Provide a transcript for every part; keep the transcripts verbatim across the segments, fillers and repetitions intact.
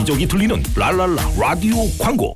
저기 들리는 랄랄라 라디오 광고.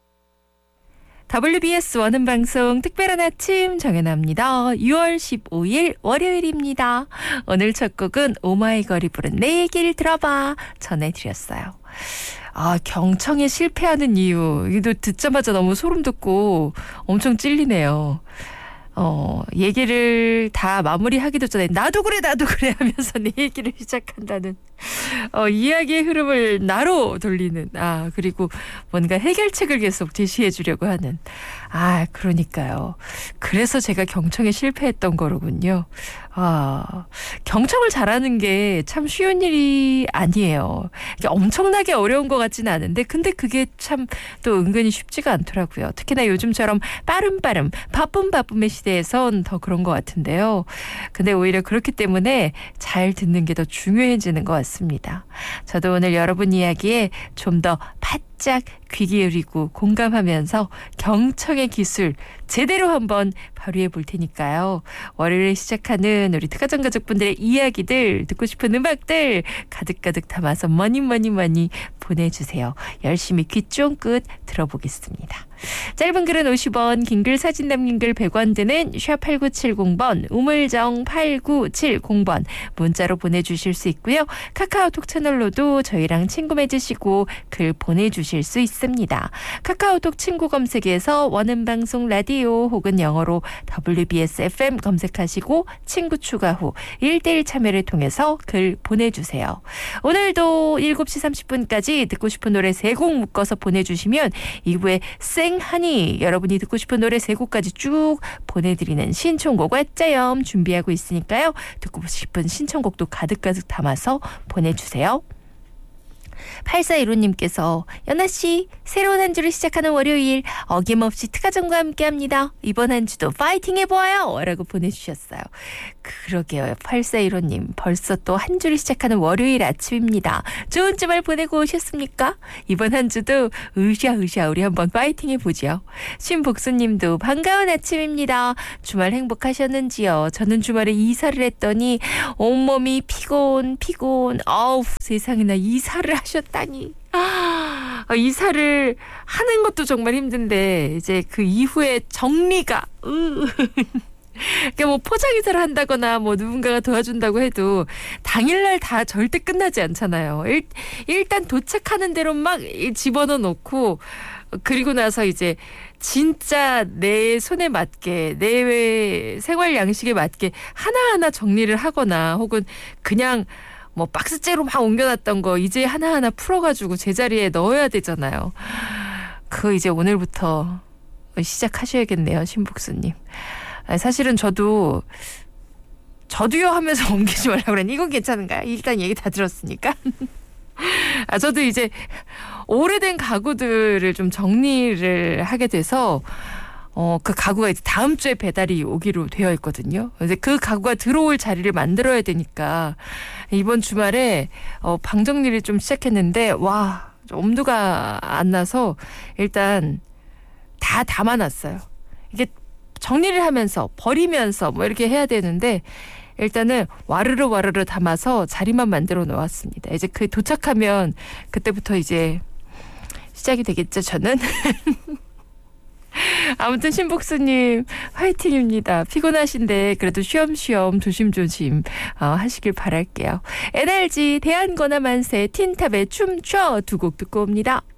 더블유비에스 원음 방송 특별한 아침 정연아입니다. 유월 십오일 월요일입니다. 오늘 첫 곡은 오마이걸이 부른 내 얘기를 들어봐 전해드렸어요. 아, 경청에 실패하는 이유, 이거 듣자마자 너무 소름 돋고 엄청 찔리네요. 어, 얘기를 다 마무리하기도 전에 나도 그래 나도 그래 하면서 내 얘기를 시작한다는 어, 이야기의 흐름을 나로 돌리는, 아, 그리고 뭔가 해결책을 계속 제시해 주려고 하는, 아, 그러니까요. 그래서 제가 경청에 실패했던 거로군요. 아, 경청을 잘하는 게 참 쉬운 일이 아니에요. 엄청나게 어려운 것 같지는 않은데, 근데 그게 참 또 은근히 쉽지가 않더라고요. 특히나 요즘처럼 빠름빠름 바쁨 바쁨의 시대에선 더 그런 것 같은데요. 근데 오히려 그렇기 때문에 잘 듣는 게 더 중요해지는 것 같습니다. 저도 오늘 여러분 이야기에 좀 더 바짝 귀 기울이고 공감하면서 경청의 기술 제대로 한번 발휘해 볼 테니까요. 월요일에 시작하는 우리 특가정 가족분들의 이야기들, 듣고 싶은 음악들 가득가득 담아서 많이 많이 많이 보내주세요. 열심히 귀 쫑긋 들어보겠습니다. 짧은 글은 오십 원, 긴 글 사진 남긴 글 백 원 드는 샵 팔구칠공 번, 우물정 팔구칠공 번 문자로 보내주실 수 있고요. 카카오톡 채널로도 저희랑 친구 맺으시고 글 보내주실 수 있습니다. 카카오톡 친구 검색에서 원음방송 라디오 혹은 영어로 더블유비에스 에프엠 검색하시고 친구 추가 후 일 대일 참여를 통해서 글 보내주세요. 오늘도 일곱 시 삼십 분까지 듣고 싶은 노래 세 곡 묶어서 보내주시면 이 부에 생하니 여러분이 듣고 싶은 노래 세 곡까지 쭉 보내드리는 신청곡 왓짜염 준비하고 있으니까요. 듣고 싶은 신청곡도 가득가득 담아서 보내주세요. 팔사일오님께서 연아씨, 새로운 한 주를 시작하는 월요일 어김없이 특가정과 함께합니다. 이번 한 주도 파이팅 해보아요 라고 보내주셨어요. 그러게요. 팔사일오님, 벌써 또 한 주를 시작하는 월요일 아침입니다. 좋은 주말 보내고 오셨습니까? 이번 한 주도 으쌰으쌰 우리 한번 파이팅 해보죠. 신복수님도 반가운 아침입니다. 주말 행복하셨는지요? 저는 주말에 이사를 했더니 온몸이 피곤 피곤. 아우, 세상에나 이사를 하셨다니. 아, 이사를 하는 것도 정말 힘든데 이제 그 이후에 정리가 으. 그러니까 뭐 포장 이사를 한다거나 뭐 누군가가 도와준다고 해도 당일날 다 절대 끝나지 않잖아요. 일, 일단 도착하는 대로 막 집어넣어 놓고 그리고 나서 이제 진짜 내 손에 맞게 내 생활 양식에 맞게 하나하나 정리를 하거나 혹은 그냥 뭐 박스째로 막 옮겨놨던 거 이제 하나하나 풀어가지고 제자리에 넣어야 되잖아요. 그거 이제 오늘부터 시작하셔야겠네요, 신복수님. 사실은 저도 저도요 하면서 옮기지 말라고 그랬는데 이건 괜찮은가요? 일단 얘기 다 들었으니까. 아, 저도 이제 오래된 가구들을 좀 정리를 하게 돼서 어, 그 가구가 이제 다음 주에 배달이 오기로 되어 있거든요. 이제 그 가구가 들어올 자리를 만들어야 되니까 이번 주말에 어, 방 정리를 좀 시작했는데 와, 엄두가 안 나서 일단 다 담아놨어요. 이게 정리를 하면서 버리면서 뭐 이렇게 해야 되는데 일단은 와르르 와르르 담아서 자리만 만들어 놓았습니다. 이제 그 도착하면 그때부터 이제 시작이 되겠죠, 저는. 아무튼 신복수님 화이팅입니다. 피곤하신데 그래도 쉬엄쉬엄 조심조심 어, 하시길 바랄게요. 엔알지 대한권화 만세 틴탑의 춤춰 두 곡 듣고 옵니다.